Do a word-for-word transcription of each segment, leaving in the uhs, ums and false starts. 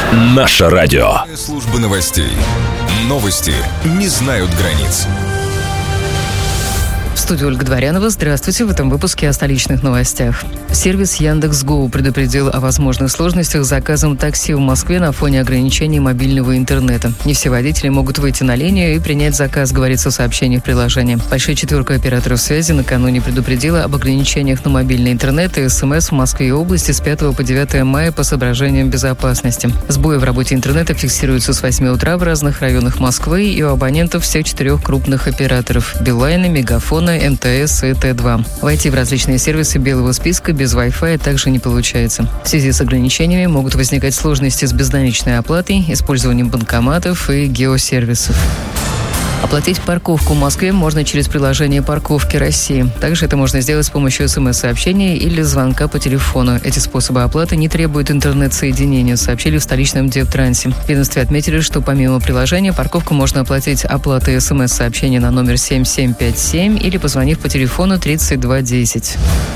Наше радио. Служба новостей. Новости не знают границ. В студии Ольга Дворянова. Здравствуйте. В этом выпуске о столичных новостях. Сервис Яндекс.Гоу предупредил о возможных сложностях с заказом такси в Москве на фоне ограничений мобильного интернета. Не все водители могут выйти на линию и принять заказ, говорится в сообщении в приложении. Большая четверка операторов связи накануне предупредила об ограничениях на мобильный интернет и СМС в Москве и области с пятого по девятое мая по соображениям безопасности. Сбои в работе интернета фиксируются с восьми утра в разных районах Москвы и у абонентов всех четырех крупных операторов – Билайна, Мегафона, эм тэ эс и тэ два. Войти в различные сервисы белого списка без Wi-Fi также не получается. В связи с ограничениями могут возникать сложности с безналичной оплатой, использованием банкоматов и геосервисов. Оплатить парковку в Москве можно через приложение «Парковки России». Также это можно сделать с помощью смс-сообщения или звонка по телефону. Эти способы оплаты не требуют интернет-соединения, сообщили в столичном Дептрансе. В ведомстве отметили, что помимо приложения парковку можно оплатить оплатой смс-сообщения на номер семь семь пять семь или позвонив по телефону тридцать два десять.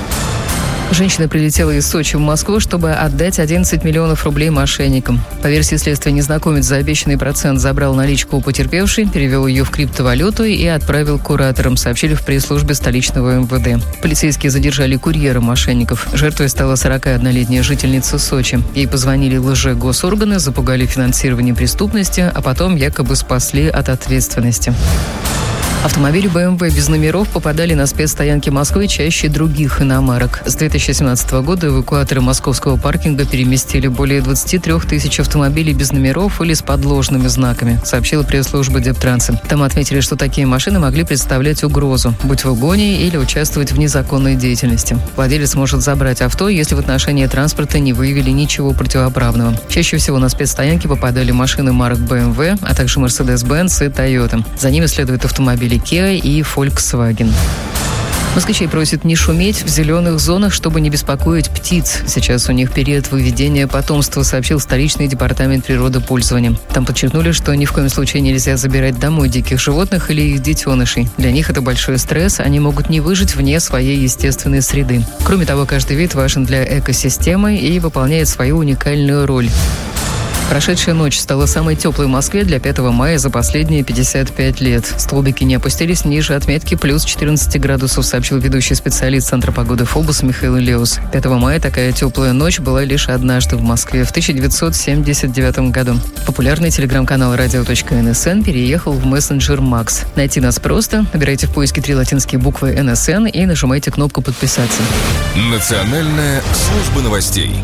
Женщина прилетела из Сочи в Москву, чтобы отдать одиннадцать миллионов рублей мошенникам. По версии следствия, незнакомец за обещанный процент забрал наличку у потерпевшей, перевел ее в криптовалюту и отправил к кураторам, сообщили в пресс-службе столичного эм вэ дэ. Полицейские задержали курьера мошенников. Жертвой стала сорокаоднолетняя жительница Сочи. Ей позвонили лже-госорганы, запугали финансирование преступности, а потом якобы спасли от ответственности. Автомобили бэ эм вэ без номеров попадали на спецстоянки Москвы чаще других иномарок. С две тысячи семнадцатого года эвакуаторы московского паркинга переместили более двадцать три тысячи автомобилей без номеров или с подложными знаками, сообщила пресс-служба Дептранса. Там отметили, что такие машины могли представлять угрозу, будь в угоне или участвовать в незаконной деятельности. Владелец может забрать авто, если в отношении транспорта не выявили ничего противоправного. Чаще всего на спецстоянки попадали машины марок бэ эм вэ, а также Мерседес-Бенц и Тойота. За ними следуют автомобили Kia и Volkswagen. Москвичей просят не шуметь в зеленых зонах, чтобы не беспокоить птиц. Сейчас у них период выведения потомства, сообщил столичный департамент природопользования. Там подчеркнули, что ни в коем случае нельзя забирать домой диких животных или их детенышей. Для них это большой стресс, они могут не выжить вне своей естественной среды. Кроме того, каждый вид важен для экосистемы и выполняет свою уникальную роль. Прошедшая ночь стала самой теплой в Москве для пятого мая за последние пятьдесят пять лет. Столбики не опустились ниже отметки плюс четырнадцать градусов, сообщил ведущий специалист Центра погоды ФОБУС Михаил Леус. пятого мая такая теплая ночь была лишь однажды в Москве в тысяча девятьсот семьдесят девятом году. Популярный телеграм-канал радио точка эн эс эн переехал в мессенджер Макс. Найти нас просто. Набирайте в поиске три латинские буквы эн эс эн и нажимайте кнопку «Подписаться». Национальная служба новостей.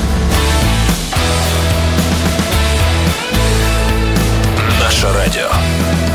Наше радио.